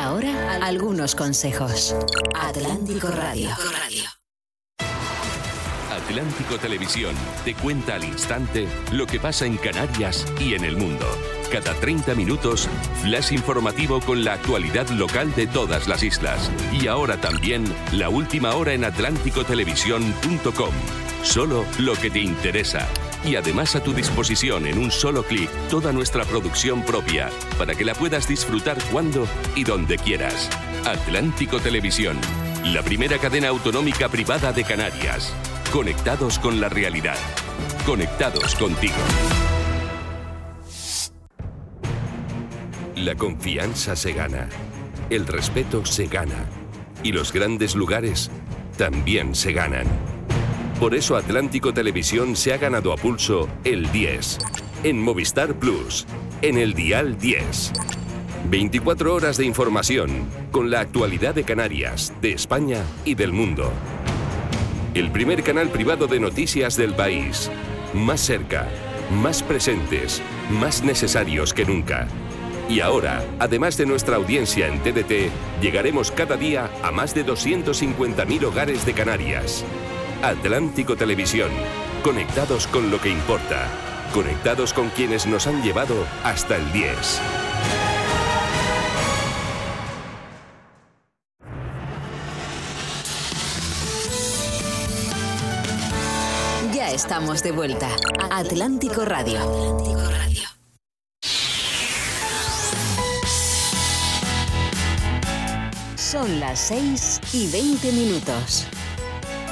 ahora, algunos consejos. Atlántico Radio. Atlántico Televisión te cuenta al instante lo que pasa en Canarias y en el mundo. Cada 30 minutos, flash informativo con la actualidad local de todas las islas. Y ahora también, la última hora en atlánticotelevisión.com. Solo lo que te interesa. Y además a tu disposición en un solo clic toda nuestra producción propia para que la puedas disfrutar cuando y donde quieras. Atlántico Televisión, la primera cadena autonómica privada de Canarias. Conectados con la realidad. Conectados contigo. La confianza se gana. El respeto se gana. Y los grandes lugares también se ganan. Por eso Atlántico Televisión se ha ganado a pulso el 10. En Movistar Plus. En el dial 10. 24 horas de información con la actualidad de Canarias, de España y del mundo. El primer canal privado de noticias del país. Más cerca, más presentes, más necesarios que nunca. Y ahora, además de nuestra audiencia en TDT, llegaremos cada día a más de 250.000 hogares de Canarias. Atlántico Televisión, conectados con lo que importa. Conectados con quienes nos han llevado hasta el 10. Ya estamos de vuelta. Atlántico Radio. Son las 6:20.